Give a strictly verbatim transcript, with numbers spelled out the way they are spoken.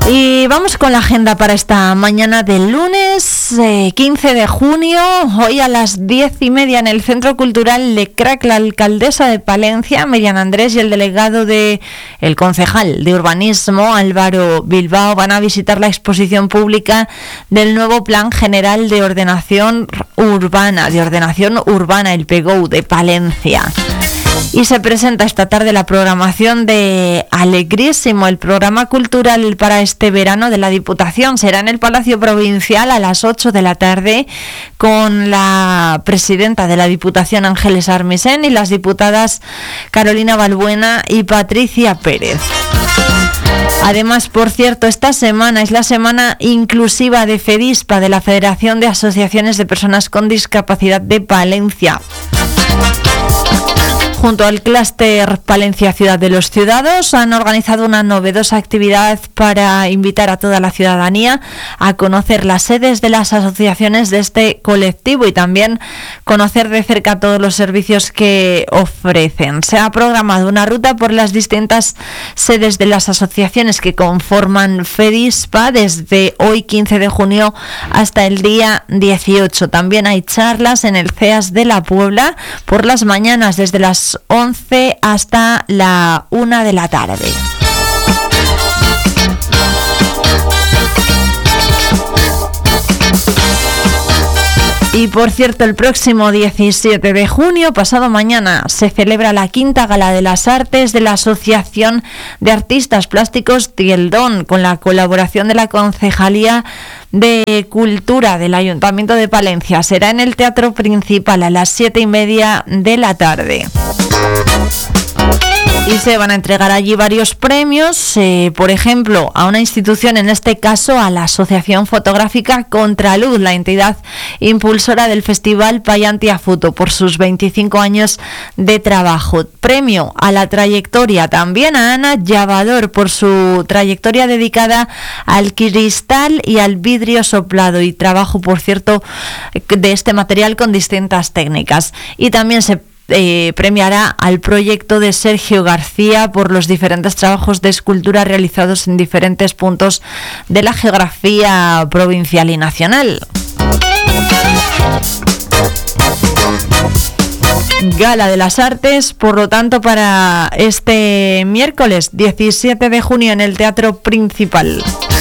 Y vamos con la agenda para esta mañana del lunes eh, quince de junio. Hoy a las diez y media en el Centro Cultural Le Crac, la alcaldesa de Palencia, Miriam Andrés, y el delegado de el concejal de urbanismo, Álvaro Bilbao, van a visitar la exposición pública del nuevo Plan General de Ordenación Urbana, de Ordenación Urbana, el P G O U de Palencia. Y se presenta esta tarde la programación de Alegrísimo, el programa cultural para este verano de la Diputación. Será en el Palacio Provincial a las ocho de la tarde con la presidenta de la Diputación, Ángeles Armisen, y las diputadas Carolina Balbuena y Patricia Pérez. Además, por cierto, esta semana es la semana inclusiva de FEDISPA, de la Federación de Asociaciones de Personas con Discapacidad de Palencia. Junto al clúster Palencia Ciudad de los Ciudadanos han organizado una novedosa actividad para invitar a toda la ciudadanía a conocer las sedes de las asociaciones de este colectivo y también conocer de cerca todos los servicios que ofrecen. Se ha programado una ruta por las distintas sedes de las asociaciones que conforman FEDISPA desde hoy quince de junio hasta el día dieciocho. También hay charlas en el C E A S de la Puebla por las mañanas desde las once hasta la una de la tarde. Y por cierto, el próximo diecisiete de junio, pasado mañana, se celebra la quinta Gala de las Artes de la Asociación de Artistas Plásticos Tieldón, con la colaboración de la Concejalía de Cultura del Ayuntamiento de Palencia. Será en el Teatro Principal a las siete y media de la tarde. Y se van a entregar allí varios premios, eh, por ejemplo, a una institución, en este caso a la Asociación Fotográfica Contraluz, la entidad impulsora del Festival Paiantia Foto, por sus veinticinco años de trabajo. Premio a la trayectoria también a Ana Llavador, por su trayectoria dedicada al cristal y al vidrio soplado, y trabajo, por cierto, de este material con distintas técnicas. Y también se Eh, premiará al proyecto de Sergio García por los diferentes trabajos de escultura realizados en diferentes puntos de la geografía provincial y nacional. Gala de las Artes, por lo tanto, para este miércoles diecisiete de junio en el Teatro Principal.